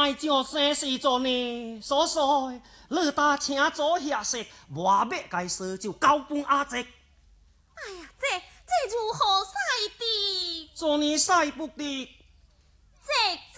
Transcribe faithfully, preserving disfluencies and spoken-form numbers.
爱将生时阵呢，所以你大请做下食，我要该说就交本阿姐。 哎呀，这这如何使的？ 做你使不得。 这